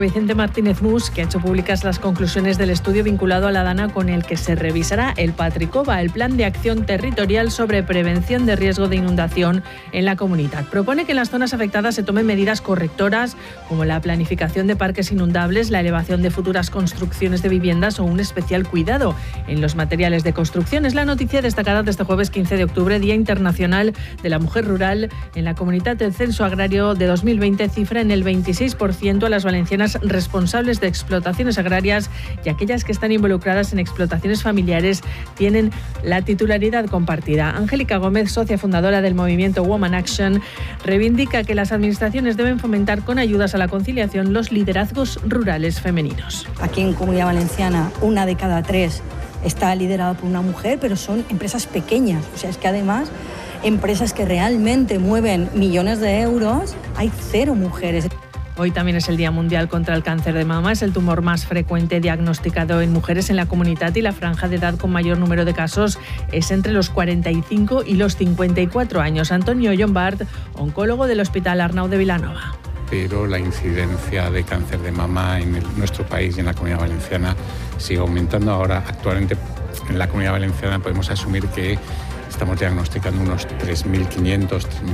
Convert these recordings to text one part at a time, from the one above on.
Vicente Martínez Mus, que ha hecho públicas las conclusiones del estudio vinculado a la DANA con el que se revisará el Patricova, el Plan de Acción Territorial sobre Prevención de Riesgo de Inundación en la Comunidad. Propone que en las zonas afectadas se tomen medidas correctoras como la planificación de parques inundables, la elevación de futuras construcciones de viviendas o un especial cuidado en los materiales de construcción. Es la noticia destacada de este jueves 15 de octubre, Día Internacional de la Mujer Rural. En la Comunidad, el Censo Agrario de 2020 cifra en el 26% a las valencianas responsables de explotaciones agrarias, y aquellas que están involucradas en explotaciones familiares tienen la titularidad compartida. Angélica Gómez, socia fundadora del movimiento Woman Action, reivindica que las administraciones deben fomentar con ayudas a la conciliación los liderazgos rurales femeninos. Aquí en Comunidad Valenciana, 1 de cada 3 está liderada por una mujer, pero son empresas pequeñas. O sea, es que además, empresas que realmente mueven millones de euros, hay 0 mujeres. Hoy también es el Día Mundial contra el Cáncer de Mama. Es el tumor más frecuente diagnosticado en mujeres en la comunidad y la franja de edad con mayor número de casos es entre los 45 y los 54 años. Antonio Llombart, oncólogo del Hospital Arnau de Vilanova. Pero la incidencia de cáncer de mama en nuestro país y en la Comunidad Valenciana sigue aumentando. Ahora, actualmente, en la Comunidad Valenciana podemos asumir que estamos diagnosticando unos 3.500,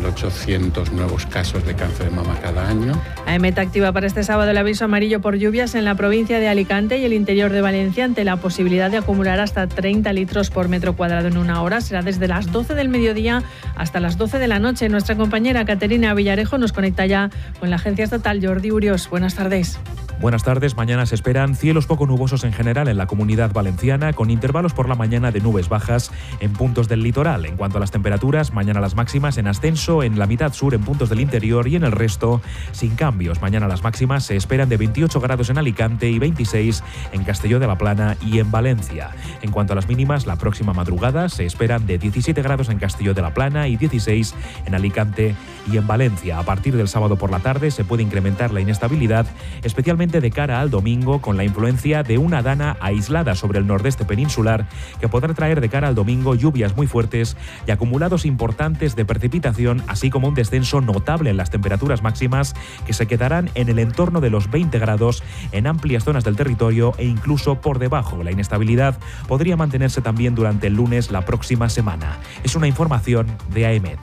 3.800 nuevos casos de cáncer de mama cada año. AEMET activa para este sábado el aviso amarillo por lluvias en la provincia de Alicante y el interior de Valencia ante la posibilidad de acumular hasta 30 litros por metro cuadrado en una hora. Será desde las 12 del mediodía hasta las 12 de la noche. Nuestra compañera Caterina Villarejo nos conecta ya con la Agencia Estatal. Jordi Urios, buenas tardes. Buenas tardes. Mañana se esperan cielos poco nubosos en general en la Comunidad Valenciana, con intervalos por la mañana de nubes bajas en puntos del litoral. En cuanto a las temperaturas, mañana las máximas en ascenso en la mitad sur en puntos del interior y en el resto sin cambios. Mañana las máximas se esperan de 28 grados en Alicante y 26 en Castelló de la Plana y en Valencia. En cuanto a las mínimas, la próxima madrugada se esperan de 17 grados en Castelló de la Plana y 16 en Alicante y en Valencia. A partir del sábado por la tarde se puede incrementar la inestabilidad, especialmente de cara al domingo, con la influencia de una dana aislada sobre el nordeste peninsular que podrá traer de cara al domingo lluvias muy fuertes y acumulados importantes de precipitación, así como un descenso notable en las temperaturas máximas que se quedarán en el entorno de los 20 grados en amplias zonas del territorio e incluso por debajo. La inestabilidad podría mantenerse también durante el lunes la próxima semana. Es una información de AEMET.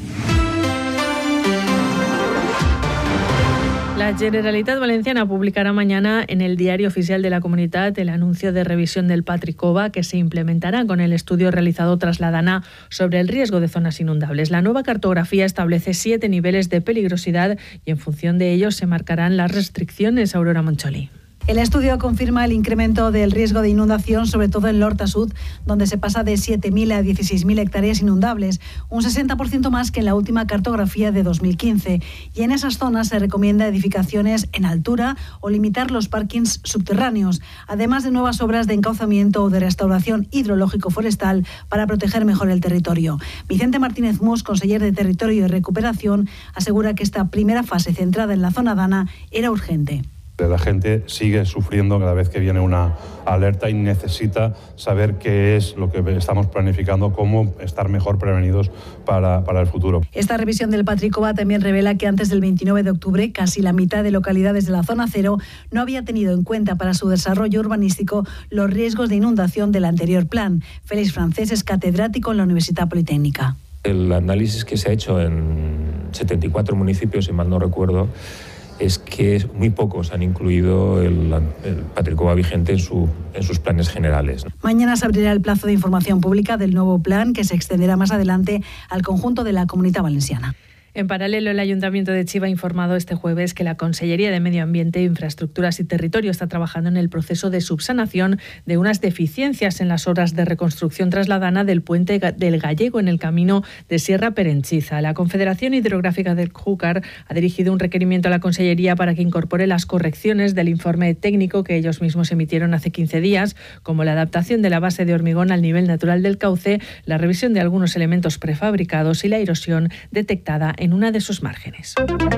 La Generalitat Valenciana publicará mañana en el Diario Oficial de la Comunidad el anuncio de revisión del Patricova que se implementará con el estudio realizado tras la DANA sobre el riesgo de zonas inundables. La nueva cartografía establece 7 niveles de peligrosidad y en función de ellos se marcarán las restricciones. Aurora Moncholi. El estudio confirma el incremento del riesgo de inundación, sobre todo en l'Horta Sud, donde se pasa de 7.000 a 16.000 hectáreas inundables, un 60% más que en la última cartografía de 2015. Y en esas zonas se recomienda edificaciones en altura o limitar los parkings subterráneos, además de nuevas obras de encauzamiento o de restauración hidrológico-forestal para proteger mejor el territorio. Vicente Martínez Mus, conseller de Territorio y Recuperación, asegura que esta primera fase centrada en la zona dana era urgente. La gente sigue sufriendo cada vez que viene una alerta y necesita saber qué es lo que estamos planificando, cómo estar mejor prevenidos para el futuro. Esta revisión del Patricova también revela que antes del 29 de octubre casi la mitad de localidades de la zona cero no había tenido en cuenta para su desarrollo urbanístico los riesgos de inundación del anterior plan. Félix Francés es catedrático en la Universidad Politécnica. El análisis que se ha hecho en 74 municipios, si mal no recuerdo, es que muy pocos han incluido el Patricova vigente en sus planes generales. Mañana se abrirá el plazo de información pública del nuevo plan, que se extenderá más adelante al conjunto de la Comunidad Valenciana. En paralelo, el Ayuntamiento de Chiva ha informado este jueves que la Consellería de Medio Ambiente, Infraestructuras y Territorio está trabajando en el proceso de subsanación de unas deficiencias en las obras de reconstrucción tras la dana del puente del Gallego en el camino de Sierra Perenchiza. La Confederación Hidrográfica del Júcar ha dirigido un requerimiento a la Consellería para que incorpore las correcciones del informe técnico que ellos mismos emitieron hace 15 días, como la adaptación de la base de hormigón al nivel natural del cauce, la revisión de algunos elementos prefabricados y la erosión detectada en una de sus márgenes.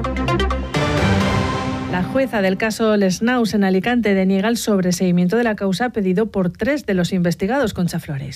La jueza del caso Les Naus en Alicante deniega el sobreseimiento de la causa pedido por 3 de los investigados. Concha Flores.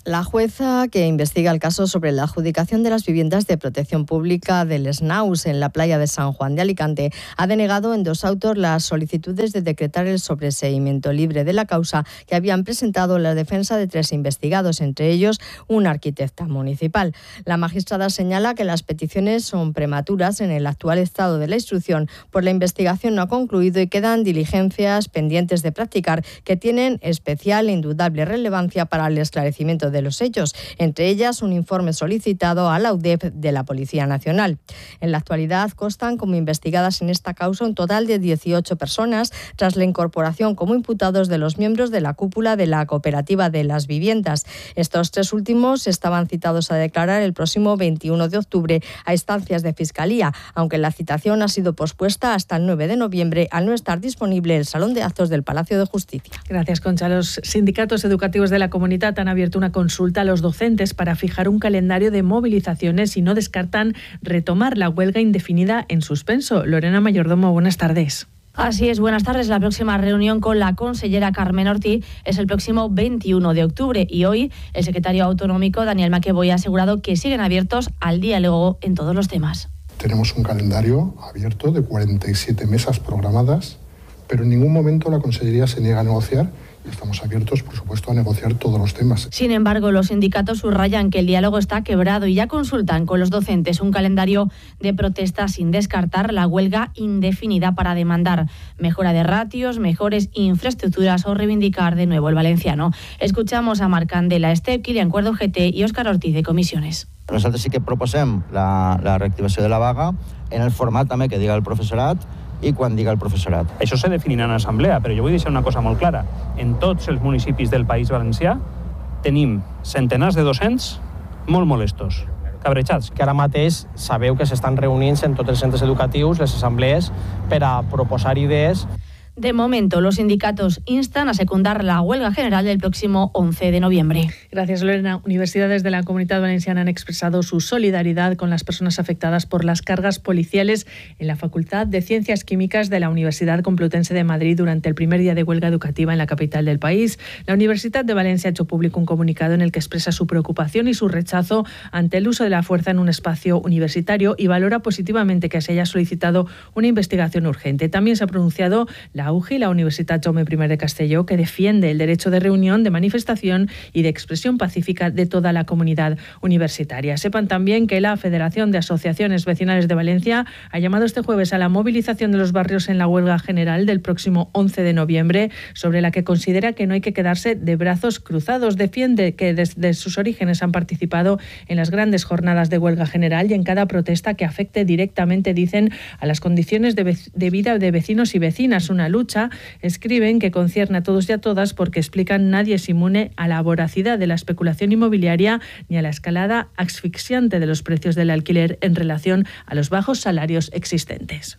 La jueza que investiga el caso sobre la adjudicación de las viviendas de protección pública del SNAUS en la playa de San Juan de Alicante ha denegado en 2 autos las solicitudes de decretar el sobreseimiento libre de la causa que habían presentado la defensa de 3 investigados, entre ellos una arquitecta municipal. La magistrada señala que las peticiones son prematuras en el actual estado de la instrucción, pues la investigación no ha concluido y quedan diligencias pendientes de practicar que tienen especial e indudable relevancia para el esclarecimiento de los hechos, entre ellas un informe solicitado a la UDEP de la Policía Nacional. En la actualidad constan como investigadas en esta causa un total de 18 personas, tras la incorporación como imputados de los miembros de la cúpula de la Cooperativa de las Viviendas. Estos 3 últimos estaban citados a declarar el próximo 21 de octubre a instancias de Fiscalía, aunque la citación ha sido pospuesta hasta el 9 de noviembre al no estar disponible el Salón de Actos del Palacio de Justicia. Gracias, Concha. Los sindicatos educativos de la comunidad han abierto una consulta a los docentes para fijar un calendario de movilizaciones y no descartan retomar la huelga indefinida en suspenso. Lorena Mayordomo, buenas tardes. Así es, buenas tardes. La próxima reunión con la consellera Carmen Ortiz es el próximo 21 de octubre y hoy el secretario autonómico Daniel Maqueboy ha asegurado que siguen abiertos al diálogo en todos los temas. Tenemos un calendario abierto de 47 mesas programadas, pero en ningún momento la consellería se niega a negociar. Estamos abiertos, por supuesto, a negociar todos los temas. Sin embargo, los sindicatos subrayan que el diálogo está quebrado y ya consultan con los docentes un calendario de protestas sin descartar la huelga indefinida para demandar mejora de ratios, mejores infraestructuras o reivindicar de nuevo el valenciano. Escuchamos a Marc Candela, Estep, Kilian Cuerdo, GT i Òscar Ortiz de Comissiones. Nosaltres sí que proposem la reactivació de la vaga en el format també que diga el professorat i quan diga el professorat. Això se definirà en assemblea, però jo vull deixar una cosa molt clara. En tots els municipis del País Valencià tenim centenars de docents molt molestos, cabrejats. Que ara mateix sabeu que s'estan reunint en tots els centres educatius, les assemblees, per a proposar idees. De momento, los sindicatos instan a secundar la huelga general del próximo 11 de noviembre. Gracias, Lorena. Universidades de la Comunidad Valenciana han expresado su solidaridad con las personas afectadas por las cargas policiales en la Facultad de Ciencias Químicas de la Universidad Complutense de Madrid durante el primer día de huelga educativa en la capital del país. La Universidad de Valencia ha hecho público un comunicado en el que expresa su preocupación y su rechazo ante el uso de la fuerza en un espacio universitario y valora positivamente que se haya solicitado una investigación urgente. También se ha pronunciado la UGI, la Universidad Jaume I de Castelló, que defiende el derecho de reunión, de manifestación y de expresión pacífica de toda la comunidad universitaria. Sepan también que la Federación de Asociaciones Vecinales de Valencia ha llamado este jueves a la movilización de los barrios en la huelga general del próximo 11 de noviembre, sobre la que considera que no hay que quedarse de brazos cruzados. Defiende que desde sus orígenes han participado en las grandes jornadas de huelga general y en cada protesta que afecte directamente, dicen, a las condiciones de vida de vecinos y vecinas. Una lucha, escriben, que concierne a todos y a todas porque, explican, nadie es inmune a la voracidad de la especulación inmobiliaria ni a la escalada asfixiante de los precios del alquiler en relación a los bajos salarios existentes.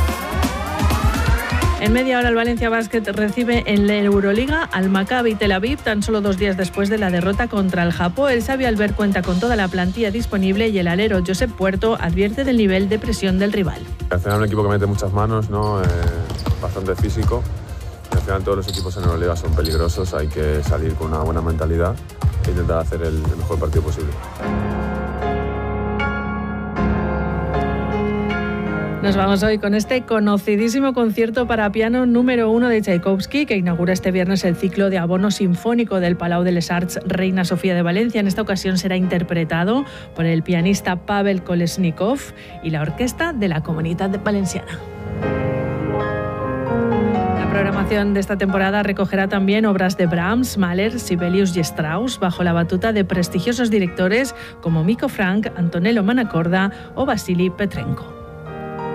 En media hora el Valencia Basket recibe en la Euroliga al Maccabi Tel Aviv, tan solo 2 días después de la derrota contra el Japón. El Xavi Albert cuenta con toda la plantilla disponible y el alero Josep Puerto advierte del nivel de presión del rival. Al final un equipo que mete muchas manos, ¿no? Bastante físico. Al final todos los equipos en Euroliga son peligrosos, hay que salir con una buena mentalidad e intentar hacer el mejor partido posible. Nos vamos hoy con este conocidísimo concierto para piano número 1 de Tchaikovsky, que inaugura este viernes el ciclo de abono sinfónico del Palau de les Arts Reina Sofía de Valencia. En esta ocasión será interpretado por el pianista Pavel Kolesnikov y la orquesta de la Comunitat Valenciana. La programación de esta temporada recogerá también obras de Brahms, Mahler, Sibelius y Strauss, bajo la batuta de prestigiosos directores como Mikko Frank, Antonello Manacorda o Vasily Petrenko.